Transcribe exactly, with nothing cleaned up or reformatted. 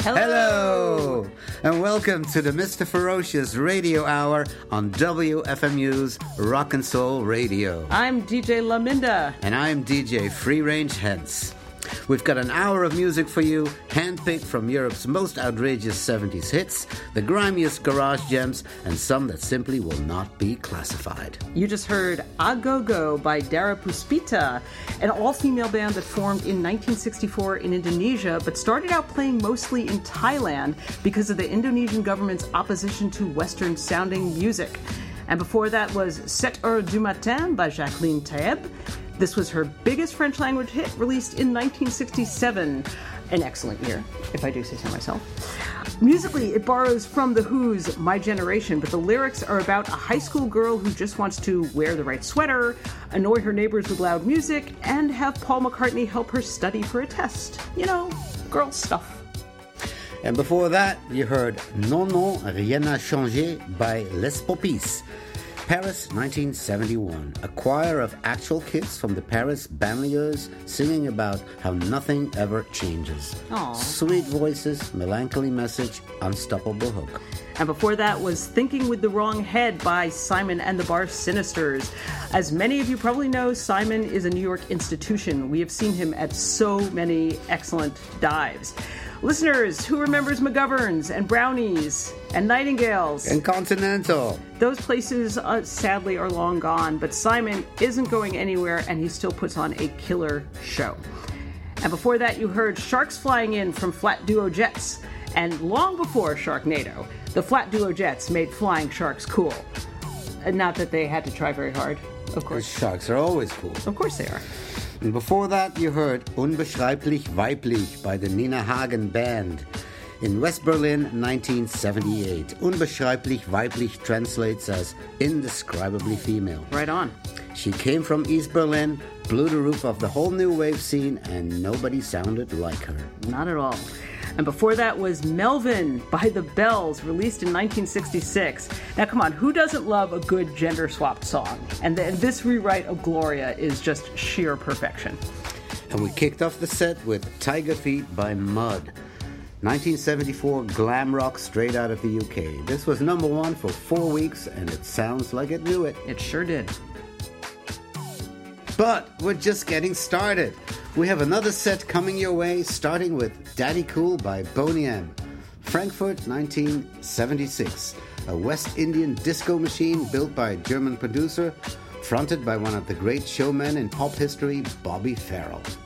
Hello. Hello. And welcome to the Mister Ferocious Radio Hour on W F M U's Rock and Soul Radio. I'm D J Laminda. And I'm D J Free Range Hence. We've got an hour of music for you, handpicked from Europe's most outrageous seventies hits, the grimiest garage gems, and some that simply will not be classified. You just heard A Go Go by Dara Puspita, an all-female band that formed in nineteen sixty-four in Indonesia, but started out playing mostly in Thailand because of the Indonesian government's opposition to Western-sounding music. And before that was sept heures du matin by Jacqueline Taeb. This was her biggest French-language hit, released in nineteen sixty-seven. An excellent year, if I do say so myself. Musically, it borrows from The Who's My Generation, but the lyrics are about a high school girl who just wants to wear the right sweater, annoy her neighbors with loud music, and have Paul McCartney help her study for a test. You know, girl stuff. And before that, you heard Non Non Rien n'a changé by Les Poppies. Paris, nineteen seventy-one. A choir of actual kids from the Paris banlieues singing about how nothing ever changes. Aww. Sweet voices, melancholy message, unstoppable hook. And before that was Thinking with the Wrong Head by Simon and the Bar Sinisters. As many of you probably know, Simon is a New York institution. We have seen him at so many excellent dives. Listeners, who remembers McGovern's and Brownies and Nightingales? And Continental. Those places, uh, sadly, are long gone, but Simon isn't going anywhere, and he still puts on a killer show. And before that, you heard Sharks Flying In from Flat Duo Jets. And long before Sharknado, the Flat Duo Jets made flying sharks cool. Uh, not that they had to try very hard, of course. Sharks are always cool. Of course they are. And before that, you heard Unbeschreiblich Weiblich by the Nina Hagen Band. In West Berlin, nineteen seventy-eight. Unbeschreiblich Weiblich translates as indescribably female. Right on. She came from East Berlin, blew the roof off the whole new wave scene, and nobody sounded like her. Not at all. And before that was Melvin by The Bells, released in nineteen sixty-six. Now, come on, who doesn't love a good gender-swapped song? And, the, and this rewrite of Gloria is just sheer perfection. And we kicked off the set with Tiger Feet by Mud. nineteen seventy-four glam rock straight out of the U K. This was number one for four weeks, and it sounds like it knew it. It sure did. But we're just getting started. We have another set coming your way, starting with Daddy Cool by Boney M. Frankfurt, nineteen seventy-six. A West Indian disco machine built by a German producer, fronted by one of the great showmen in pop history, Bobby Farrell.